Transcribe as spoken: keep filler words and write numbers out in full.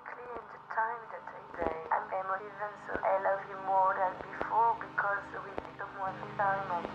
exactly in the time that I die. I'm emotive and so I love you more than before because we took more time and